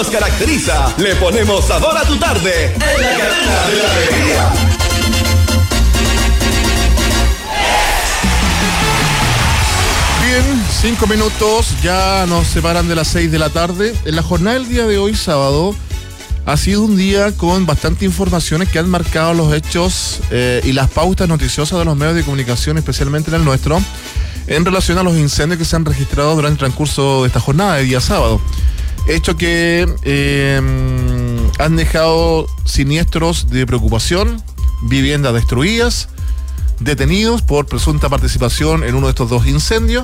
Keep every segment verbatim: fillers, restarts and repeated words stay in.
nos caracteriza. Le ponemos sabor a tu tarde en la cadena de la alegría. Bien, cinco minutos, ya nos separan de las seis de la tarde. En la jornada del día de hoy, sábado, ha sido un día con bastante informaciones que han marcado los hechos eh, y las pautas noticiosas de los medios de comunicación, especialmente en el nuestro, en relación a los incendios que se han registrado durante el transcurso de esta jornada de día sábado. Hechos que eh, han dejado siniestros de preocupación, viviendas destruidas, detenidos por presunta participación en uno de estos dos incendios,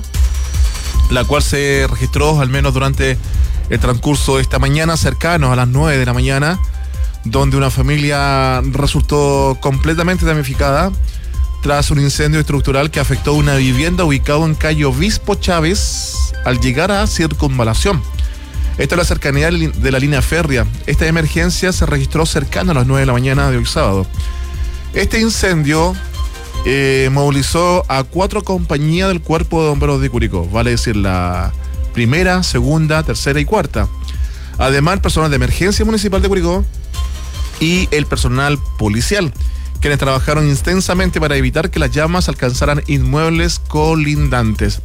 la cual se registró al menos durante el transcurso de esta mañana, cercanos a las nueve de la mañana, donde una familia resultó completamente damnificada tras un incendio estructural que afectó una vivienda ubicada en calle Obispo Chávez al llegar a Circunvalación. Esto es la cercanía de la línea férrea. Esta emergencia se registró cercano a las nueve de la mañana de hoy sábado. Este incendio Eh, movilizó a cuatro compañías del Cuerpo de Bomberos de Curicó, vale decir la primera, segunda, tercera y cuarta. Además, el personal de emergencia municipal de Curicó y el personal policial, quienes trabajaron intensamente para evitar que las llamas alcanzaran inmuebles colindantes.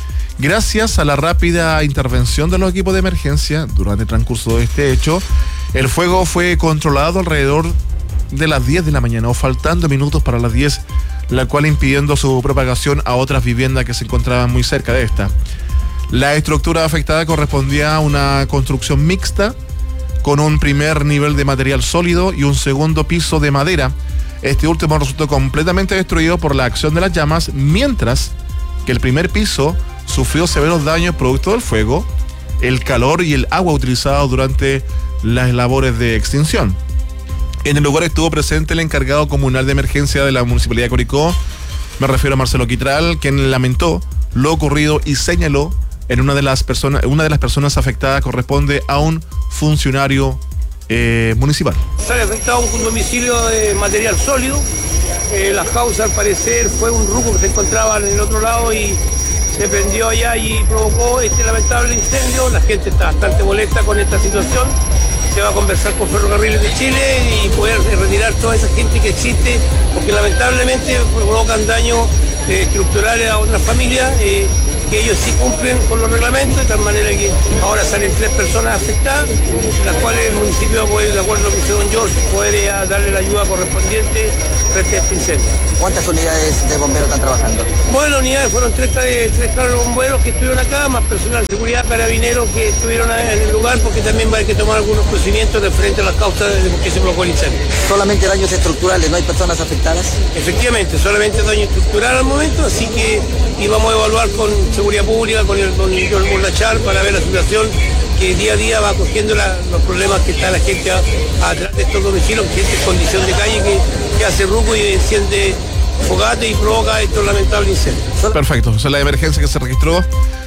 Gracias a la rápida intervención de los equipos de emergencia durante el transcurso de este hecho, el fuego fue controlado alrededor de las diez de la mañana, o faltando minutos para las diez, la cual impidiendo su propagación a otras viviendas que se encontraban muy cerca de esta. La estructura afectada correspondía a una construcción mixta con un primer nivel de material sólido y un segundo piso de madera. Este último resultó completamente destruido por la acción de las llamas, mientras que el primer piso sufrió severos daños producto del fuego, el calor y el agua utilizados durante las labores de extinción. En el lugar estuvo presente el encargado comunal de emergencia de la Municipalidad de Curicó, me refiero a Marcelo Quitral, quien lamentó lo ocurrido y señaló en una de las personas, una de las personas afectadas corresponde a un funcionario eh, municipal. Sale afectado un domicilio de material sólido. Eh, la causa al parecer fue un ruco que se encontraba en el otro lado y se prendió allá y provocó este lamentable incendio. La gente está bastante molesta con esta situación. Se va a conversar con Ferrocarriles de Chile y poder retirar toda esa gente que existe, porque lamentablemente provocan daños eh, estructurales a otras familias, eh, que ellos sí cumplen con los reglamentos, de tal manera que ahora salen tres personas afectadas, las cuales el municipio puede, de acuerdo a lo que dice don George, puede darle la ayuda correspondiente frente a este incendio. ¿Cuántas unidades de bomberos están trabajando? Bueno, unidades fueron tres, tres carros de bomberos que estuvieron acá, más personal de seguridad, carabineros que estuvieron en el lugar, porque también va a haber que tomar algunos procedimientos de frente a las causas de por qué se provocó el incendio. ¿Solamente daños estructurales, no hay personas afectadas? Efectivamente, solamente daño estructural al momento, así que íbamos a evaluar con seguridad pública, con el don John Mordachar, para ver la situación que día a día va cogiendo la, los problemas que está la gente atrás de estos domicilios, gente en condición de calle que, que hace ruco y enciende fogate y provoca estos lamentables incendios. Perfecto, esa es la emergencia que se registró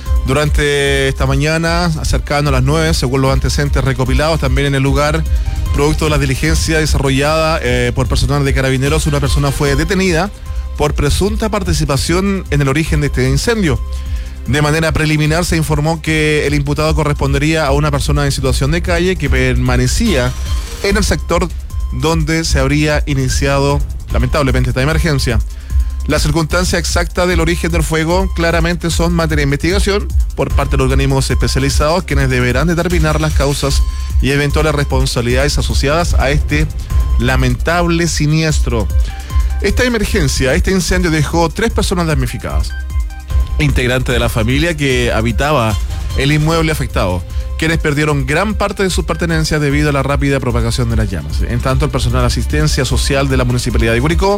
durante esta mañana, acercando a las nueve, según los antecedentes recopilados también en el lugar, producto de la diligencia desarrollada eh, por personal de Carabineros. Una persona fue detenida por presunta participación en el origen de este incendio. De manera preliminar se informó que el imputado correspondería a una persona en situación de calle que permanecía en el sector donde se habría iniciado lamentablemente esta emergencia. Las circunstancias exactas del origen del fuego claramente son materia de investigación por parte de los organismos especializados, quienes deberán determinar las causas y eventuales responsabilidades asociadas a este lamentable siniestro. Esta emergencia, este incendio dejó tres personas damnificadas, integrantes de la familia que habitaba el inmueble afectado, quienes perdieron gran parte de sus pertenencias debido a la rápida propagación de las llamas. En tanto, el personal de asistencia social de la Municipalidad de Curicó,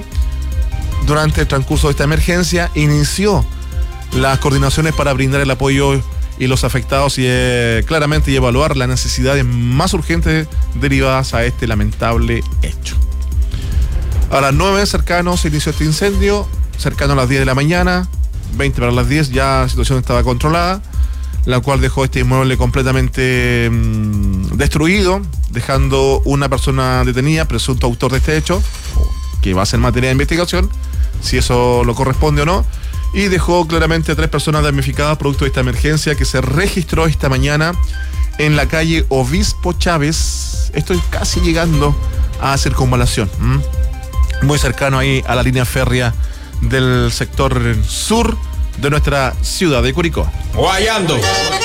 durante el transcurso de esta emergencia, inició las coordinaciones para brindar el apoyo y los afectados y eh, claramente y evaluar las necesidades más urgentes derivadas a este lamentable hecho. A las nueve cercanos se inició este incendio, cercano a las diez de la mañana, veinte para las diez ya la situación estaba controlada, la cual dejó este inmueble completamente mmm, destruido, dejando una persona detenida, presunto autor de este hecho, que va a ser materia de investigación, si eso lo corresponde o no, y dejó claramente a tres personas damnificadas producto de esta emergencia que se registró esta mañana en la calle Obispo Chávez. Estoy casi llegando a Circunvalación, ¿m? muy cercano ahí a la línea férrea del sector sur de nuestra ciudad de Curicó. Guayando.